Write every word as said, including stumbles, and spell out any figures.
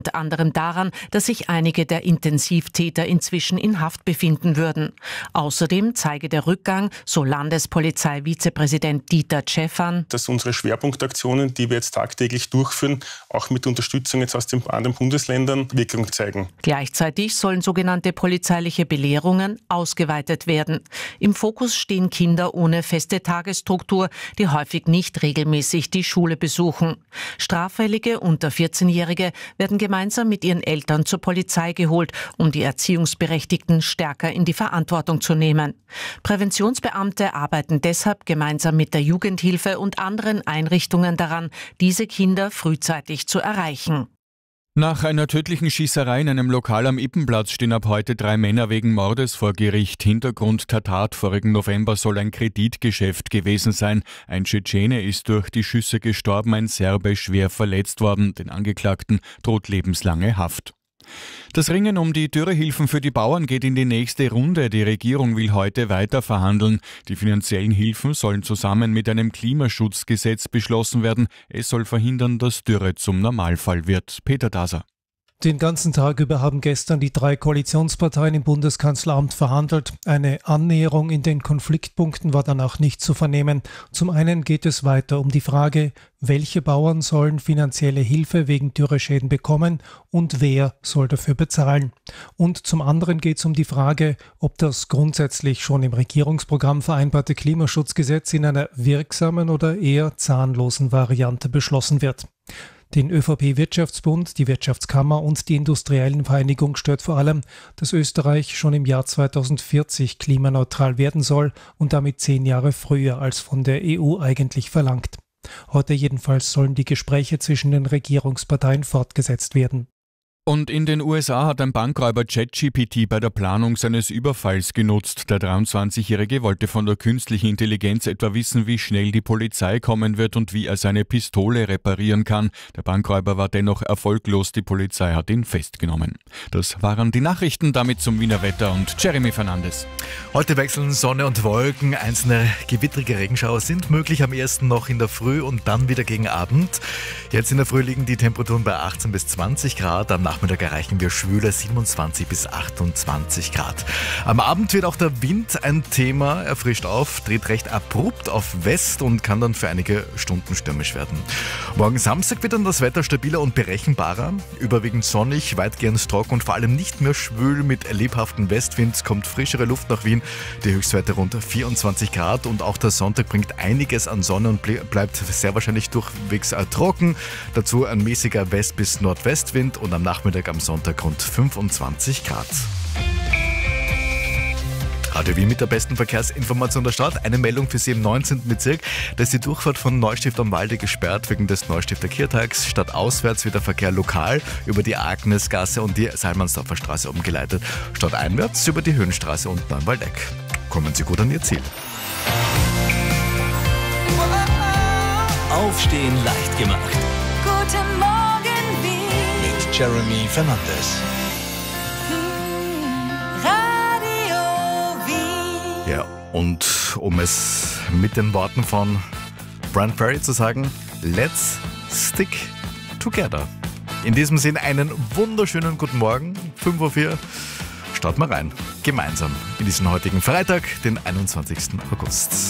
Unter anderem daran, dass sich einige der Intensivtäter inzwischen in Haft befinden würden. Außerdem zeige der Rückgang, so Landespolizei-Vizepräsident Dieter Tschäffern, dass unsere Schwerpunktaktionen, die wir jetzt tagtäglich durchführen, auch mit Unterstützung jetzt aus den anderen Bundesländern Wirkung zeigen. Gleichzeitig sollen sogenannte polizeiliche Belehrungen ausgeweitet werden. Im Fokus stehen Kinder ohne feste Tagesstruktur, die häufig nicht regelmäßig die Schule besuchen. Straffällige unter vierzehnjährige werden gemeinsam mit ihren Eltern zur Polizei geholt, um die Erziehungsberechtigten stärker in die Verantwortung zu nehmen. Präventionsbeamte arbeiten deshalb gemeinsam mit der Jugendhilfe und anderen Einrichtungen daran, diese Kinder frühzeitig zu erreichen. Nach einer tödlichen Schießerei in einem Lokal am Ippenplatz stehen ab heute drei Männer wegen Mordes vor Gericht. Hintergrund der Tat vorigen November soll ein Kreditgeschäft gewesen sein. Ein Tschetschene ist durch die Schüsse gestorben, ein Serbe schwer verletzt worden. Den Angeklagten droht lebenslange Haft. Das Ringen um die Dürrehilfen für die Bauern geht in die nächste Runde. Die Regierung will heute weiter verhandeln. Die finanziellen Hilfen sollen zusammen mit einem Klimaschutzgesetz beschlossen werden. Es soll verhindern, dass Dürre zum Normalfall wird. Peter Daser. Den ganzen Tag über haben gestern die drei Koalitionsparteien im Bundeskanzleramt verhandelt. Eine Annäherung in den Konfliktpunkten war danach nicht zu vernehmen. Zum einen geht es weiter um die Frage, welche Bauern sollen finanzielle Hilfe wegen Dürreschäden bekommen und wer soll dafür bezahlen. Und zum anderen geht es um die Frage, ob das grundsätzlich schon im Regierungsprogramm vereinbarte Klimaschutzgesetz in einer wirksamen oder eher zahnlosen Variante beschlossen wird. Den ÖVP-Wirtschaftsbund, die Wirtschaftskammer und die Industriellenvereinigung stört vor allem, dass Österreich schon im Jahr zweitausendvierzig klimaneutral werden soll und damit zehn Jahre früher als von der E U eigentlich verlangt. Heute jedenfalls sollen die Gespräche zwischen den Regierungsparteien fortgesetzt werden. Und in den U S A hat ein Bankräuber ChatGPT bei der Planung seines Überfalls genutzt. Der dreiundzwanzigjährige wollte von der künstlichen Intelligenz etwa wissen, wie schnell die Polizei kommen wird und wie er seine Pistole reparieren kann. Der Bankräuber war dennoch erfolglos, die Polizei hat ihn festgenommen. Das waren die Nachrichten, damit zum Wiener Wetter und Jeremy Fernandes. Heute wechseln Sonne und Wolken, einzelne gewittrige Regenschauer sind möglich, am ersten noch in der Früh und dann wieder gegen Abend. Jetzt in der Früh liegen die Temperaturen bei achtzehn bis zwanzig Grad, am Nachmittag erreichen wir schwüle siebenundzwanzig bis achtundzwanzig Grad. Am Abend wird auch der Wind ein Thema, er frischt auf, dreht recht abrupt auf West und kann dann für einige Stunden stürmisch werden. Morgen Samstag wird dann das Wetter stabiler und berechenbarer, überwiegend sonnig, weitgehend trocken und vor allem nicht mehr schwül mit lebhaftem Westwind, kommt frischere Luft nach Wien, die Höchstwerte rund vierundzwanzig Grad und auch der Sonntag bringt einiges an Sonne und bleibt sehr wahrscheinlich durchwegs trocken. Dazu ein mäßiger West- bis Nordwestwind und am Nachmittag am Sonntag rund fünfundzwanzig Grad. Radio Wien mit der besten Verkehrsinformation der Stadt. Eine Meldung für Sie im neunzehnten Bezirk. Da ist die Durchfahrt von Neustift am Walde gesperrt wegen des Neustifter Kirtags. Stadtauswärts wird der Verkehr lokal über die Agnesgasse und die Salmansdorfer Straße umgeleitet. Stadteinwärts über die Höhenstraße und Neuenwaldeck. Kommen Sie gut an Ihr Ziel. Aufstehen leicht gemacht. Guten Morgen Wien. Mit Jeremy Fernandes. Radio Wien. Ja, und um es mit den Worten von Brent Ferry zu sagen, let's stick together. In diesem Sinn einen wunderschönen guten Morgen, fünf Uhr vier. Starten wir rein, gemeinsam in diesen heutigen Freitag, den einundzwanzigsten August.